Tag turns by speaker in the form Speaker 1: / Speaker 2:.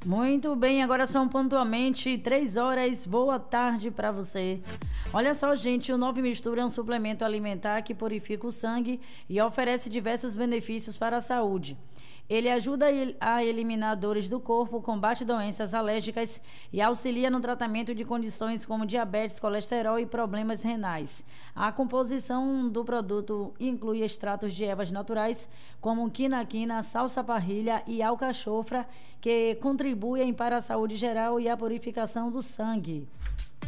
Speaker 1: Muito bem, agora são pontualmente 3 horas. Boa tarde para você. Olha só, gente, o Nove Mistura é um suplemento alimentar que purifica o sangue e oferece diversos benefícios para a saúde. Ele ajuda a eliminar dores do corpo, combate doenças alérgicas e auxilia no tratamento de condições como diabetes, colesterol e problemas renais. A composição do produto inclui extratos de ervas naturais como quinaquina, salsa-parrilha e alcachofra, que contribuem para a saúde geral e a purificação do sangue.